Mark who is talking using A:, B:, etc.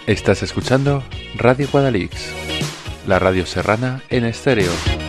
A: Estás escuchando Radio Guadalix, la radio serrana en estéreo.